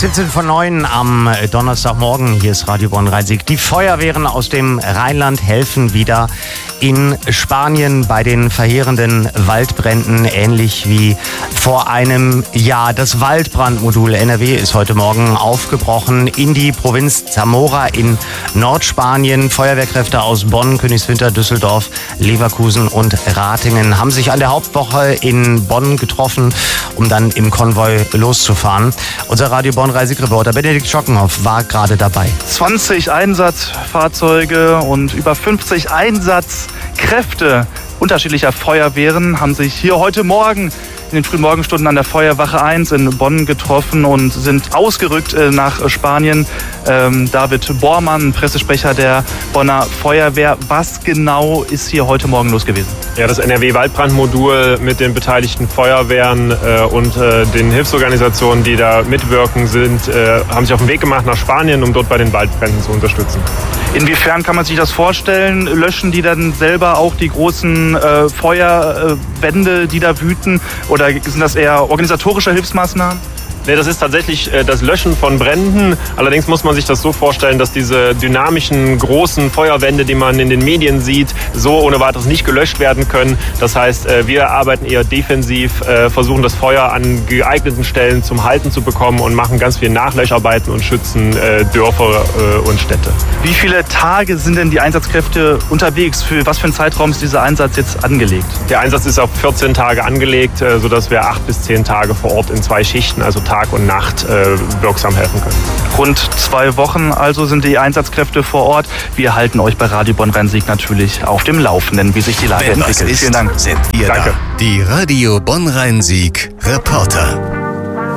8:17 am Donnerstagmorgen. Hier ist Radio Bonn-Rhein-Sieg. Die Feuerwehren aus dem Rheinland helfen wieder in Spanien bei den verheerenden Waldbränden, ähnlich wie vor einem Jahr. Das Waldbrandmodul NRW ist heute Morgen aufgebrochen in die Provinz Zamora in Nordspanien. Feuerwehrkräfte aus Bonn, Königswinter, Düsseldorf, Leverkusen und Ratingen haben sich an der Hauptwoche in Bonn getroffen, um dann im Konvoi loszufahren. Unser Radio Bonn-Rhein-Sieg-Reporter Benedikt Schockenhoff war gerade dabei. 20 Einsatzfahrzeuge und über 50 Einsatzkräfte unterschiedlicher Feuerwehren haben sich hier heute Morgen in den frühen Morgenstunden an der Feuerwache 1 in Bonn getroffen und sind ausgerückt nach Spanien. David Bormann, Pressesprecher der Bonner Feuerwehr. Was genau ist hier heute Morgen los gewesen? Ja, das NRW-Waldbrandmodul mit den beteiligten Feuerwehren und den Hilfsorganisationen, die da mitwirken, haben sich auf den Weg gemacht nach Spanien, um dort bei den Waldbränden zu unterstützen. Inwiefern kann man sich das vorstellen? Löschen die dann selber auch die großen Feuerwände, die da wüten? Oder sind das eher organisatorische Hilfsmaßnahmen? Nee, das ist tatsächlich das Löschen von Bränden. Allerdings muss man sich das so vorstellen, dass diese dynamischen, großen Feuerwände, die man in den Medien sieht, so ohne weiteres nicht gelöscht werden können. Das heißt, wir arbeiten eher defensiv, versuchen das Feuer an geeigneten Stellen zum Halten zu bekommen und machen ganz viel Nachlöscharbeiten und schützen Dörfer und Städte. Wie viele Tage sind denn die Einsatzkräfte unterwegs? Für was für einen Zeitraum ist dieser Einsatz jetzt angelegt? Der Einsatz ist auf 14 Tage angelegt, sodass wir 8 bis 10 Tage vor Ort in 2 Schichten, also Tag und Nacht, wirksam helfen können. Rund 2 Wochen also sind die Einsatzkräfte vor Ort. Wir halten euch bei Radio Bonn-Rhein-Sieg natürlich auf dem Laufenden, wie sich die Lage entwickelt. Vielen Dank. Sind wir Danke. Da. Die Radio Bonn-Rhein-Sieg Reporter.